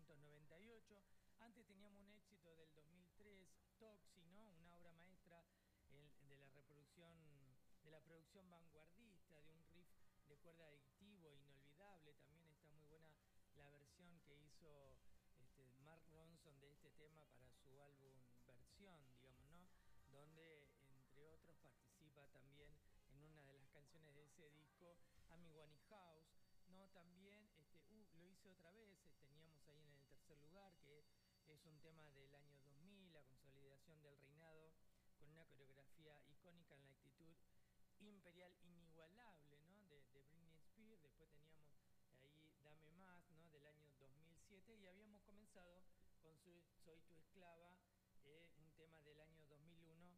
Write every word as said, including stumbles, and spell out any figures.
novecientos noventa y ocho. Antes teníamos un éxito del dos mil tres, Toxi, ¿no? Una obra maestra el, de la reproducción, de la producción vanguardista, de un riff de cuerda adictivo, inolvidable. También está muy buena la versión que hizo este, Mark Ronson de este tema para su álbum Versión, digamos, ¿no? Donde, entre otros, participa también en una de las canciones de ese disco, Amy Winehouse, ¿no? También este, uh, lo hice otra vez, eh, teníamos ahí en el tercer lugar, que es un tema del año dos mil, la consolidación del reinado, con una coreografía icónica en la actitud imperial y